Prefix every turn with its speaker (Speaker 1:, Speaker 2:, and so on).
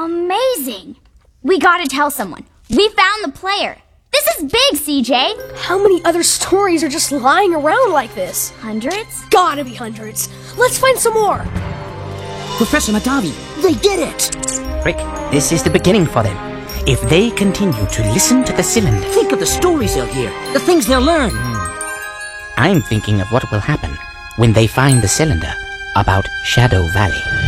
Speaker 1: Amazing! We gotta tell someone. We found the player. This is big, CJ.
Speaker 2: How many other stories are just lying around like this?
Speaker 1: Hundreds?
Speaker 2: Gotta be hundreds. Let's find some more.
Speaker 3: Professor Mahdavi, they did it!
Speaker 4: Rick, this is the beginning for them. If they continue to listen to the cylinder...
Speaker 3: Think of the stories they'll hear, the things they'll learn.
Speaker 4: I'm thinking of what will happen when they find the cylinder about Shadow Valley.